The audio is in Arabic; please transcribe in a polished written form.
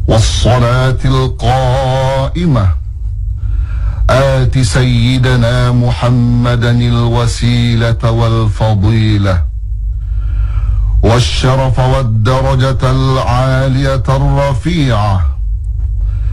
والصلاة القائمة آت سيدنا محمدا الوسيلة والفضيلة والشرف والدرجة العالية الرفيعة